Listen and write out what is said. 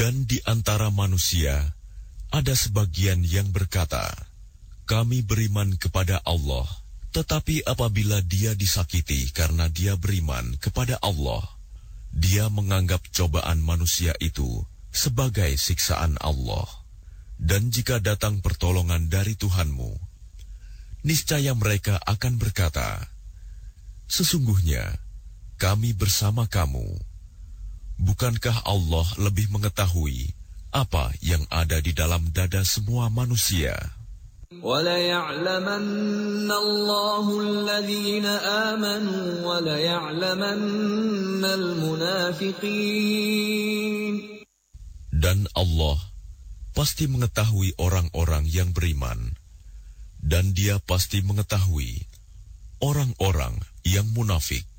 Dan di antara manusia ada sebagian yang berkata, kami beriman kepada Allah, tetapi apabila dia disakiti karena dia beriman kepada Allah, dia menganggap cobaan manusia itu sebagai siksaan Allah. Dan jika datang pertolongan dari Tuhanmu, niscaya mereka akan berkata, sesungguhnya kami bersama kamu. Bukankah Allah lebih mengetahui apa yang ada di dalam dada semua manusia? وَلَيَعْلَمَنَّ اللَّهُ الَّذِينَ آمَنُوا وَلَيَعْلَمَنَّ الْمُنَافِقِينَ. Dan Allah pasti mengetahui orang-orang yang beriman, dan Dia pasti mengetahui orang-orang yang munafik.